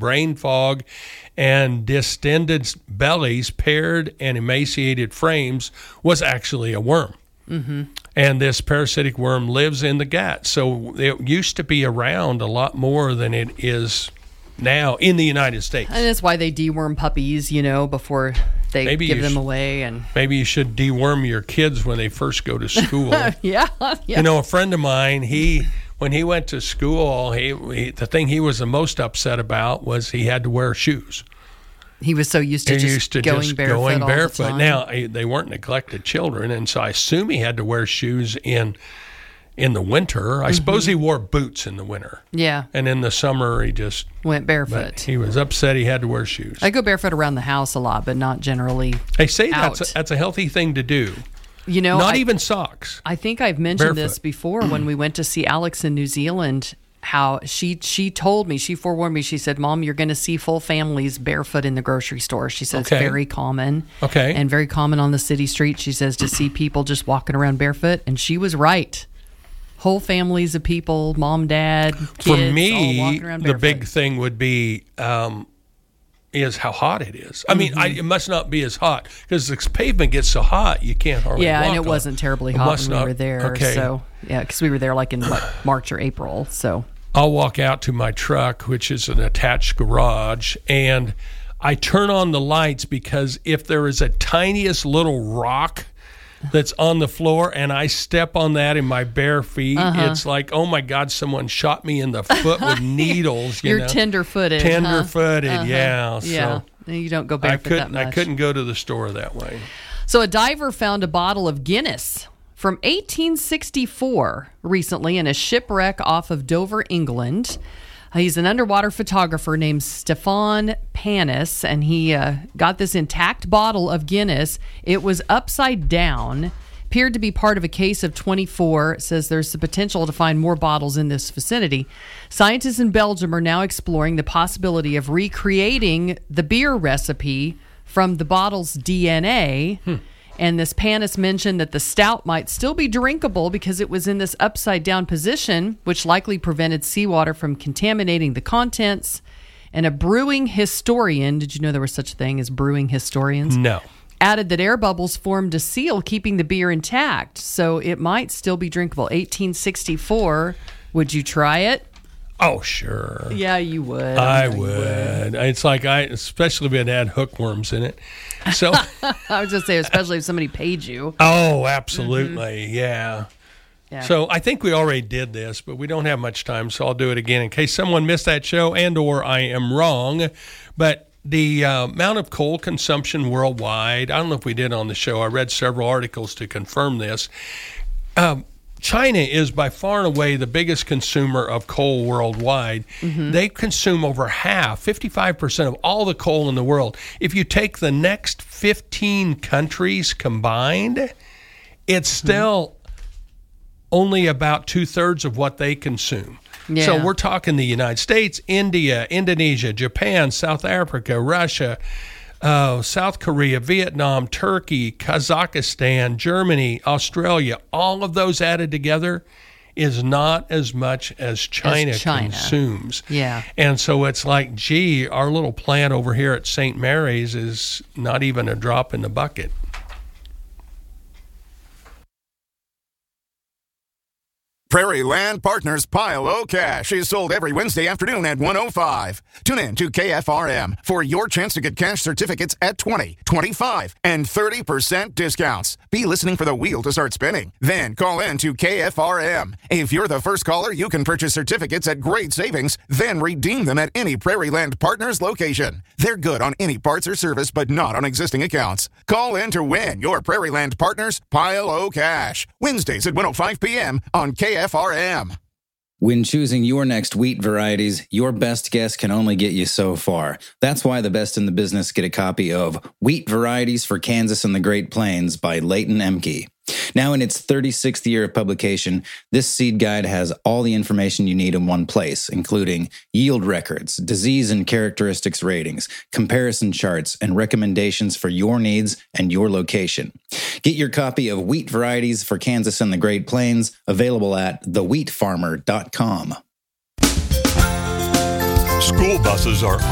brain fog, and distended bellies, paired and emaciated frames, was actually a worm. Mm-hmm. And this parasitic worm lives in the gut. So it used to be around a lot more than it is now in the United States. And that's why they deworm puppies, before they give them away. And maybe you should deworm your kids when they first go to school. Yeah. A friend of mine, when he went to school, the thing he was the most upset about was he had to wear shoes. He was so used to going barefoot all the time. Now, they weren't neglected children, and so I assume he had to wear shoes in the winter. I suppose he wore boots in the winter. Yeah. And in the summer, he just went barefoot. He was upset he had to wear shoes. I go barefoot around the house a lot, but not generally They say out. that's a healthy thing to do. Not even socks. I think I've mentioned this before when we went to see Alex in New Zealand, how she told me, she forewarned me, she said, Mom, you're going to see full families barefoot in the grocery store. She says it's very common. Okay. And very common on the city street, she says, to see people just walking around barefoot. And she was right. Whole families of people, mom, dad, kids, For me, all walking around the barefoot. big thing would be is how hot it is. I mean, it must not be as hot because the pavement gets so hot you can't hardly walk and it on wasn't terribly hot when we were there. Okay. So, because we were there like in March or April. So I'll walk out to my truck, which is an attached garage, and I turn on the lights because if there is a tiniest little rock that's on the floor and I step on that in my bare feet, it's like, oh my God, someone shot me in the foot with needles. You're tender-footed. Tender-footed, Yeah. So you don't go barefoot that much. I couldn't go to the store that way. So a diver found a bottle of Guinness from 1864 recently in a shipwreck off of Dover, England. He's an underwater photographer named Stefan Panis, and he got this intact bottle of Guinness. It was upside down, appeared to be part of a case of 24. It says there's the potential to find more bottles in this vicinity. Scientists in Belgium are now exploring the possibility of recreating the beer recipe from the bottle's DNA. And this Panis mentioned that the stout might still be drinkable because it was in this upside down position, which likely prevented seawater from contaminating the contents. And a brewing historian, did you know there was such a thing as brewing historians? No. Added that air bubbles formed a seal keeping the beer intact. So it might still be drinkable. 1864. Would you try it? Oh, sure. Yeah, you would. I would. It's like especially if it had hookworms in it. So I was going to say, especially if somebody paid you. Oh, absolutely. Yeah. So I think we already did this, but we don't have much time, so I'll do it again in case someone missed that show and or I am wrong. But the amount of coal consumption worldwide, I don't know if we did on the show. I read several articles to confirm this. China is by far and away the biggest consumer of coal worldwide. They consume over 55% of all the coal in the world. If you take the next 15 countries combined, it's still only about 2/3 of what they consume. Yeah. So we're talking the United States, India, Indonesia, Japan, South Africa, Russia, South Korea, Vietnam, Turkey, Kazakhstan, Germany, Australia, all of those added together is not as much as China consumes. Yeah. And so it's like, gee, our little plant over here at St. Mary's is not even a drop in the bucket. Prairie Land Partners Pile O Cash is sold every Wednesday afternoon at 1:05. Tune in to KFRM for your chance to get cash certificates at 20, 25, and 30% discounts. Be listening for the wheel to start spinning. Then call in to KFRM. If you're the first caller, you can purchase certificates at great savings, then redeem them at any Prairie Land Partners location. They're good on any parts or service, but not on existing accounts. Call in to win your Prairie Land Partners Pile O Cash. Wednesdays at 1:05 p.m. on KFRM. When choosing your next wheat varieties, your best guess can only get you so far. That's why the best in the business get a copy of Wheat Varieties for Kansas and the Great Plains by Leighton Emke. Now in its 36th year of publication, this seed guide has all the information you need in one place, including yield records, disease and characteristics ratings, comparison charts, and recommendations for your needs and your location. Get your copy of Wheat Varieties for Kansas and the Great Plains, available at thewheatfarmer.com. School buses are